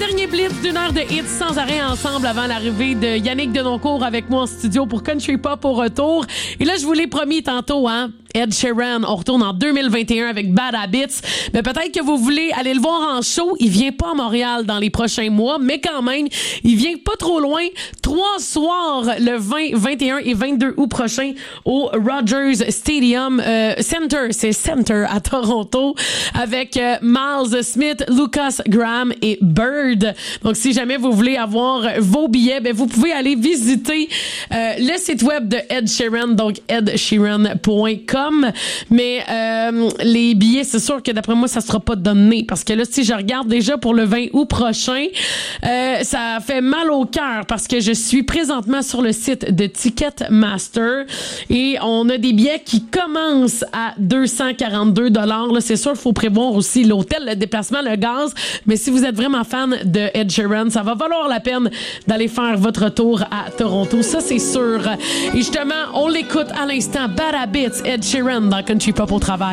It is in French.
dernier blitz d'une heure de hits sans arrêt ensemble avant l'arrivée de Yannick Denoncourt avec moi en studio pour Country Pop au retour. Et là, je vous l'ai promis tantôt, hein, Ed Sheeran, on retourne en 2021 avec Bad Habits. Mais peut-être que vous voulez aller le voir en show. Il vient pas à Montréal dans les prochains mois, mais quand même, il vient pas trop loin. 3 soirs le 20, 21 et 22 août prochain au Rogers Stadium Center. C'est Center à Toronto avec Miles Smith, Lucas Graham et Bird. Donc, si jamais vous voulez avoir vos billets, ben, vous pouvez aller visiter le site web de Ed Sheeran, donc edsheeran.com. Mais les billets, c'est sûr que d'après moi, ça sera pas donné parce que là, si je regarde déjà pour le 20 août prochain, ça fait mal au cœur parce que je suis présentement sur le site de Ticketmaster et on a des billets qui commencent à 242 $. Là, c'est sûr, il faut prévoir aussi l'hôtel, le déplacement, le gaz. Mais si vous êtes vraiment fan de Ed Sheeran, ça va valoir la peine d'aller faire votre tour à Toronto. Ça, c'est sûr. Et justement, on l'écoute à l'instant. Bad Habits, Ed Sheeran dans Country Pop au travail.